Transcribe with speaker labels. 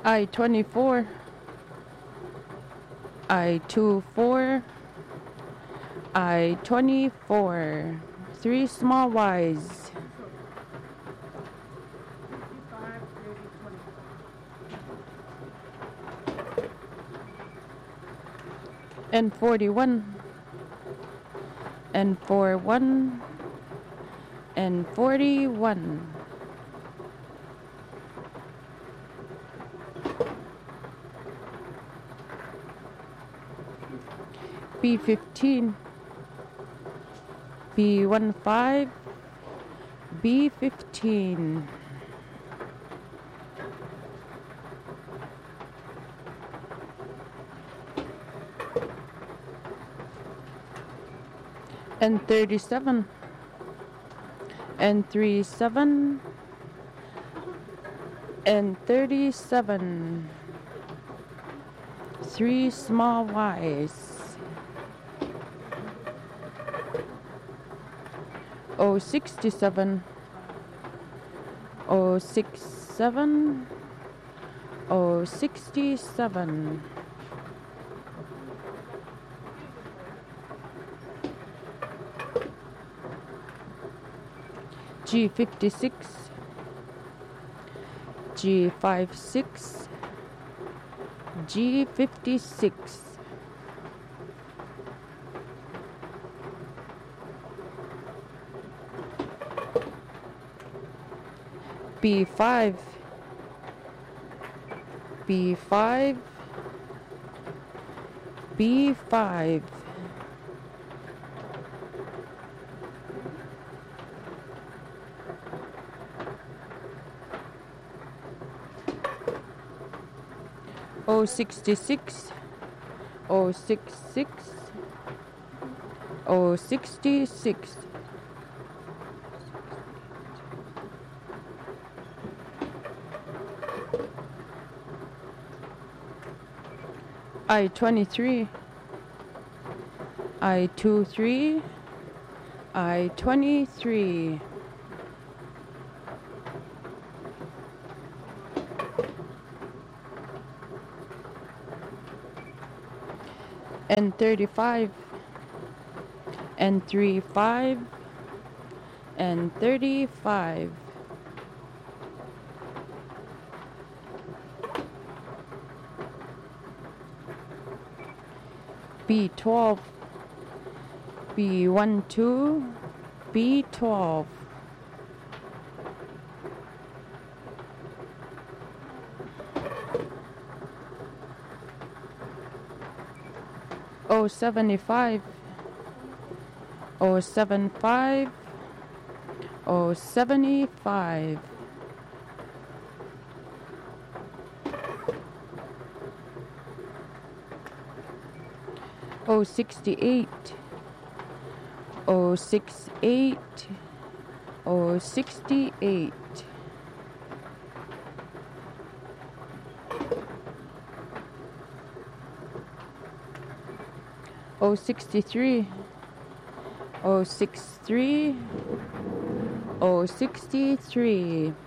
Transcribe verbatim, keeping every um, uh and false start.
Speaker 1: I twenty-four, I twenty-four, I twenty-four, three small Y's. And forty-one, and forty-one, and forty-one. B fifteen, B fifteen, B fifteen. And thirty-seven, and thirty-seven, and thirty-seven, three small Y's. Oh, sixty-seven, oh, sixty-seven, oh, sixty-seven. G fifty-six, G fifty-six, G fifty-six. B five, B five, B five. Oh, sixty-six, oh, sixty-six, oh, sixty-six. I twenty-three, I twenty-three, I twenty-three. And thirty-five, and thirty-five, and thirty-five. B twelve, B twelve, B twelve. Oh, seventy-five, oh, seventy-five, oh, seventy-five. Oh, sixty-eight, oh, sixty-eight, oh, sixty-eight. Oh, sixty-three, oh, sixty-three, oh, sixty-three.